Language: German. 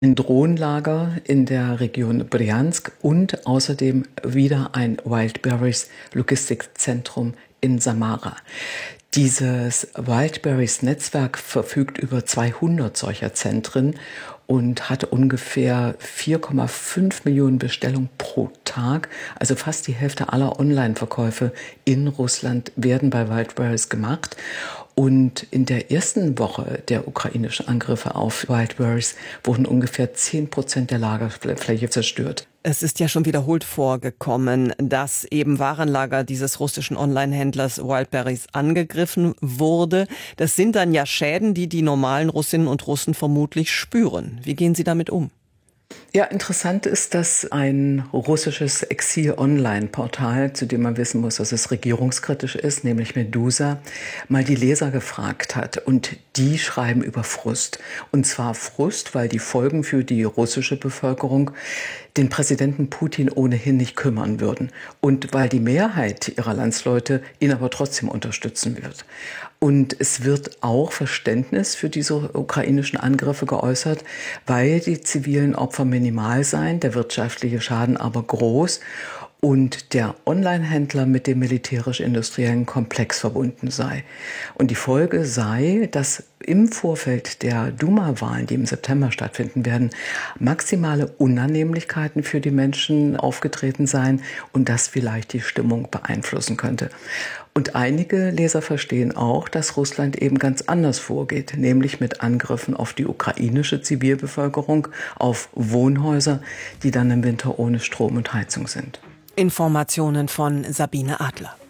ein Drohnenlager in der Region Brjansk und außerdem wieder ein Wildberries Logistikzentrum in Samara. Dieses Wildberries Netzwerk verfügt über 200 solcher Zentren und hat ungefähr 4,5 Millionen Bestellungen pro Tag. Also fast die Hälfte aller Online-Verkäufe in Russland werden bei Wildberries gemacht. Und in der ersten Woche der ukrainischen Angriffe auf Wildberries wurden ungefähr 10% der Lagerfläche zerstört. Es ist ja schon wiederholt vorgekommen, dass eben Warenlager dieses russischen Online-Händlers Wildberries angegriffen wurde. Das sind dann ja Schäden, die die normalen Russinnen und Russen vermutlich spüren. Wie gehen Sie damit um? Ja, interessant ist, dass ein russisches Exil-Online-Portal, zu dem man wissen muss, dass es regierungskritisch ist, nämlich Medusa, mal die Leser gefragt hat. Und die schreiben über Frust. Und zwar Frust, weil die Folgen für die russische Bevölkerung den Präsidenten Putin ohnehin nicht kümmern würden. Und weil die Mehrheit ihrer Landsleute ihn aber trotzdem unterstützen wird. Und es wird auch Verständnis für diese ukrainischen Angriffe geäußert, weil die zivilen Opfer minimal seien, der wirtschaftliche Schaden aber groß und der Online-Händler mit dem militärisch-industriellen Komplex verbunden sei. Und die Folge sei, dass im Vorfeld der Duma-Wahlen, die im September stattfinden werden, maximale Unannehmlichkeiten für die Menschen aufgetreten seien und das vielleicht die Stimmung beeinflussen könnte. Und einige Leser verstehen auch, dass Russland eben ganz anders vorgeht, nämlich mit Angriffen auf die ukrainische Zivilbevölkerung, auf Wohnhäuser, die dann im Winter ohne Strom und Heizung sind. Informationen von Sabine Adler.